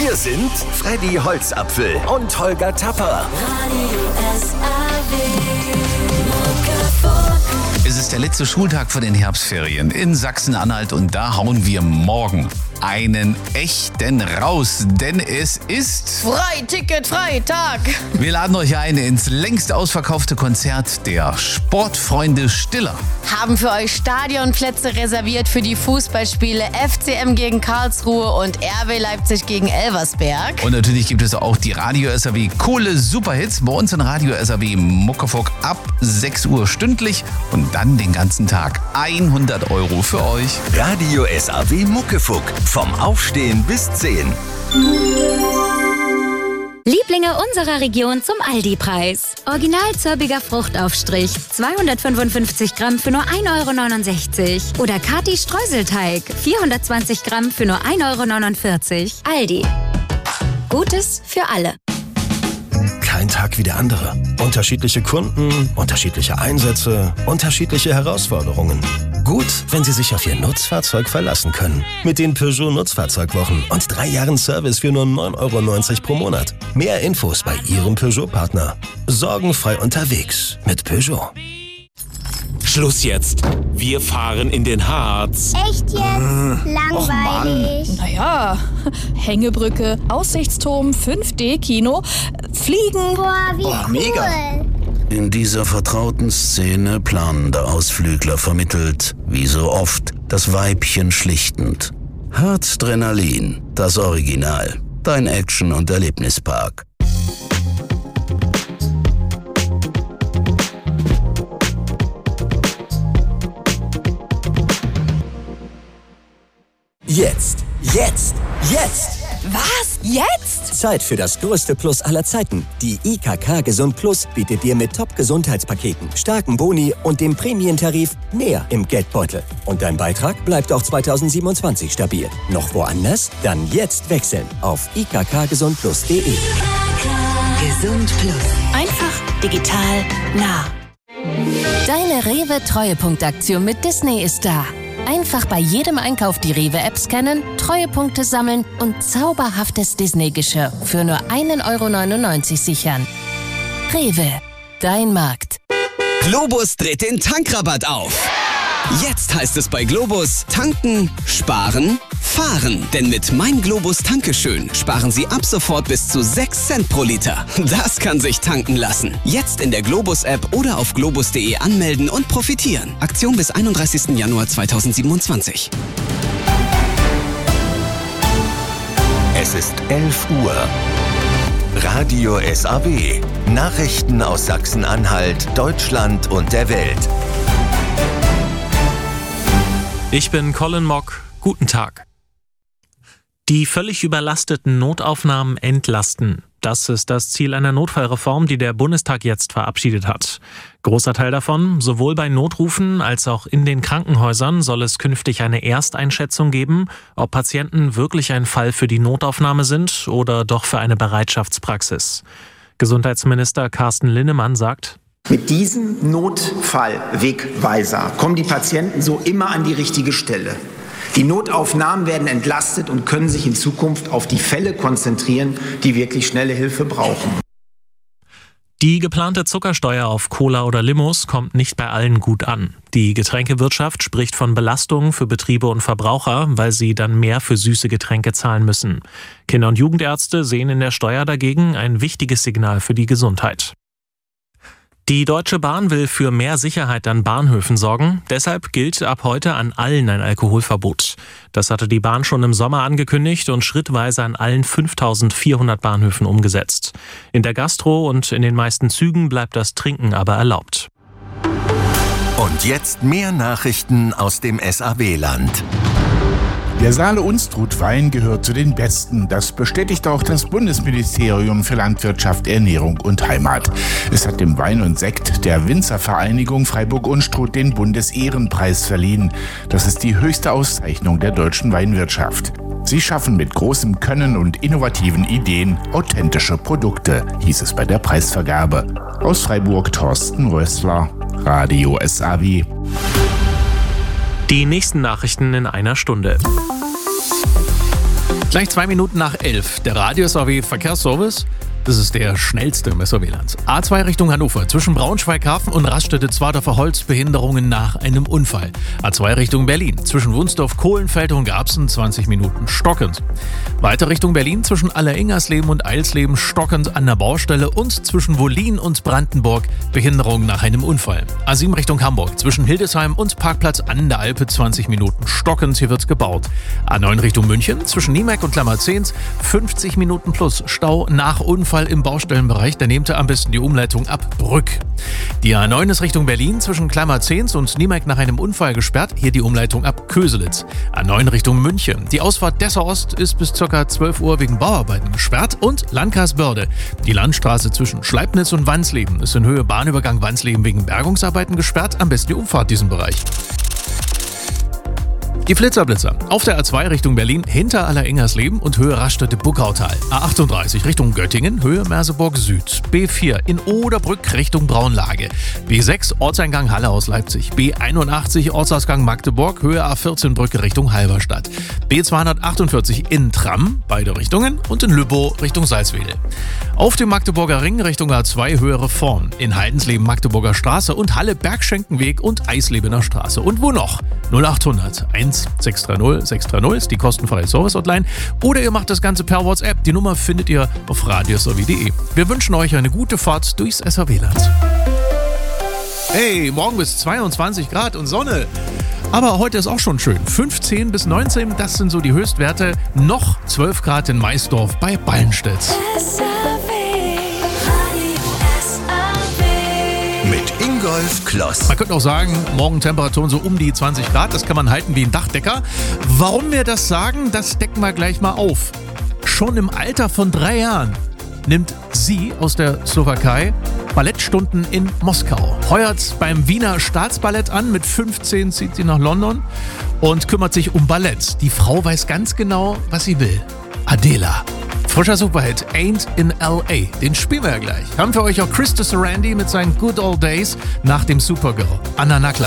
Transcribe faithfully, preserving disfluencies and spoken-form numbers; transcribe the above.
Hier sind Freddy Holzapfel und Holger Tapper. Radio S A W Muckefuck. Es ist der letzte Schultag vor den Herbstferien in Sachsen-Anhalt und da hauen wir morgen einen echten raus, denn es ist Freiticket, Freitag. Wir laden euch ein ins längst ausverkaufte Konzert der Sportfreunde Stiller. Haben für euch Stadionplätze reserviert für die Fußballspiele F C M gegen Karlsruhe und R B Leipzig gegen Elversberg. Und natürlich gibt es auch die Radio S A W Kohle Superhits bei uns in Radio S A W Muckefuck ab sechs Uhr stündlich und dann den ganzen Tag hundert Euro für euch. Radio S A W Muckefuck. Vom Aufstehen bis zehn. Lieblinge unserer Region zum Aldi-Preis. Original zörbiger Fruchtaufstrich, zweihundertfünfundfünfzig Gramm für nur ein Euro neunundsechzig. Oder Kati Streuselteig, vierhundertzwanzig Gramm für nur ein Euro neunundvierzig. Aldi. Gutes für alle. Kein Tag wie der andere. Unterschiedliche Kunden, unterschiedliche Einsätze, unterschiedliche Herausforderungen. Gut, wenn Sie sich auf Ihr Nutzfahrzeug verlassen können. Mit den Peugeot Nutzfahrzeugwochen und drei Jahren Service für nur neun Euro neunzig pro Monat. Mehr Infos bei Ihrem Peugeot-Partner. Sorgenfrei unterwegs mit Peugeot. Schluss jetzt. Wir fahren in den Harz. Echt jetzt? Äh, Langweilig. Naja, Hängebrücke, Aussichtsturm, fünf D Kino, Fliegen. Boah, wie oh, cool. Mega. In dieser vertrauten Szene planender Ausflügler vermittelt, wie so oft, das Weibchen schlichtend. Harzdrenalin, das Original. Dein Action- und Erlebnispark. Jetzt, jetzt, jetzt! Was? Jetzt? Zeit für das größte Plus aller Zeiten. Die I K K Gesund Plus bietet dir mit Top-Gesundheitspaketen, starken Boni und dem Prämientarif mehr im Geldbeutel. Und dein Beitrag bleibt auch zweitausendsiebenundzwanzig stabil. Noch woanders? Dann jetzt wechseln auf i k k gesund plus punkt de. Gesund Plus. Einfach, digital, nah. Deine Rewe-Treuepunktaktion mit Disney ist da. Einfach bei jedem Einkauf die Rewe-App scannen, Treuepunkte sammeln und zauberhaftes Disney-Geschirr für nur ein Euro neunundneunzig sichern. Rewe, dein Markt. Globus dreht den Tankrabatt auf. Jetzt heißt es bei Globus tanken, sparen, fahren. Denn mit Mein Globus Tankeschön sparen Sie ab sofort bis zu sechs Cent pro Liter. Das kann sich tanken lassen. Jetzt in der Globus-App oder auf globus punkt de anmelden und profitieren. Aktion bis einunddreißigsten Januar zweitausendsiebenundzwanzig. Es ist elf Uhr. Radio S A W. Nachrichten aus Sachsen-Anhalt, Deutschland und der Welt. Ich bin Colin Mock. Guten Tag. Die völlig überlasteten Notaufnahmen entlasten. Das ist das Ziel einer Notfallreform, die der Bundestag jetzt verabschiedet hat. Großer Teil davon, sowohl bei Notrufen als auch in den Krankenhäusern soll es künftig eine Ersteinschätzung geben, ob Patienten wirklich ein Fall für die Notaufnahme sind oder doch für eine Bereitschaftspraxis. Gesundheitsminister Carsten Linnemann sagt: Mit diesem Notfallwegweiser kommen die Patienten so immer an die richtige Stelle. Die Notaufnahmen werden entlastet und können sich in Zukunft auf die Fälle konzentrieren, die wirklich schnelle Hilfe brauchen. Die geplante Zuckersteuer auf Cola oder Limos kommt nicht bei allen gut an. Die Getränkewirtschaft spricht von Belastungen für Betriebe und Verbraucher, weil sie dann mehr für süße Getränke zahlen müssen. Kinder- und Jugendärzte sehen in der Steuer dagegen ein wichtiges Signal für die Gesundheit. Die Deutsche Bahn will für mehr Sicherheit an Bahnhöfen sorgen. Deshalb gilt ab heute an allen ein Alkoholverbot. Das hatte die Bahn schon im Sommer angekündigt und schrittweise an allen fünftausendvierhundert Bahnhöfen umgesetzt. In der Gastro und in den meisten Zügen bleibt das Trinken aber erlaubt. Und jetzt mehr Nachrichten aus dem S A W-Land. Der Saale-Unstrut-Wein gehört zu den besten. Das bestätigt auch das Bundesministerium für Landwirtschaft, Ernährung und Heimat. Es hat dem Wein und Sekt der Winzervereinigung Freiburg-Unstrut den Bundesehrenpreis verliehen. Das ist die höchste Auszeichnung der deutschen Weinwirtschaft. Sie schaffen mit großem Können und innovativen Ideen authentische Produkte, hieß es bei der Preisvergabe. Aus Freiburg Thorsten Rössler, Radio S A W. Die nächsten Nachrichten in einer Stunde. Gleich zwei Minuten nach elf. Der Radio-S A W Verkehrsservice. Das ist der schnellste im S A W-Land. A zwei Richtung Hannover. Zwischen Braunschweig-Hafen und Raststätte Zwartdorfer Holz Behinderungen nach einem Unfall. A zwei Richtung Berlin. Zwischen Wunsdorf, Kohlenfeld und Garbsen zwanzig Minuten stockend. Weiter Richtung Berlin. Zwischen Alleringersleben und Eilsleben stockend an der Baustelle. Und zwischen Wollin und Brandenburg Behinderungen nach einem Unfall. A sieben Richtung Hamburg. Zwischen Hildesheim und Parkplatz an der Alpe zwanzig Minuten stockend. Hier wird gebaut. A neun Richtung München. Zwischen Niemek und Klammerzehns fünfzig Minuten plus Stau nach Unfall im Baustellenbereich, da nehmt ihr am besten die Umleitung ab Brück. Die A neun ist Richtung Berlin, zwischen Klammerzehns und Niemek nach einem Unfall gesperrt, hier die Umleitung ab Köselitz. A neun Richtung München. Die Ausfahrt Dessau Ost ist bis ca. zwölf Uhr wegen Bauarbeiten gesperrt und Landkreisbörde. Die Landstraße zwischen Schleibnitz und Wansleben ist in Höhe Bahnübergang Wansleben wegen Bergungsarbeiten gesperrt, am besten die Umfahrt diesen Bereich. Die Flitzerblitzer. Auf der A zwei Richtung Berlin hinter Alleringersleben und Höhe Raststätte Buckautal. A achtunddreißig Richtung Göttingen, Höhe Merseburg Süd. B vier in Oderbrück Richtung Braunlage. B sechs Ortseingang Halle aus Leipzig. B einundachtzig Ortsausgang Magdeburg, Höhe A vierzehn Brücke Richtung Halberstadt. B zweihundertachtundvierzig in Tram, beide Richtungen, und in Lübbow Richtung Salzwedel. Auf dem Magdeburger Ring Richtung A zwei Höhe Reform. In Heidensleben Magdeburger Straße und Halle Bergschenkenweg und Eislebener Straße. Und wo noch? null achthundert eins sechs drei null sechs drei null ist die kostenfreie Service-Hotline. Oder ihr macht das Ganze per WhatsApp. Die Nummer findet ihr auf radios a w punkt de. Wir wünschen euch eine gute Fahrt durchs S A W-Land. Hey, morgen bis zweiundzwanzig Grad und Sonne. Aber heute ist auch schon schön. fünfzehn bis neunzehn, das sind so die Höchstwerte. Noch zwölf Grad in Maisdorf bei Ballenstedt. Mit Ingolf Kloss. Man könnte auch sagen, morgen Temperaturen so um die zwanzig Grad. Das kann man halten wie ein Dachdecker. Warum wir das sagen, das decken wir gleich mal auf. Schon im Alter von drei Jahren nimmt sie aus der Slowakei Ballettstunden in Moskau. Heuert beim Wiener Staatsballett an. Mit fünfzehn zieht sie nach London und kümmert sich um Ballett. Die Frau weiß ganz genau, was sie will. Adela. Frischer Superhit, Ain't in L A. Den spielen wir ja gleich. Haben für euch auch Christopher Randy mit seinen Good Old Days nach dem Supergirl. Anna Nackler.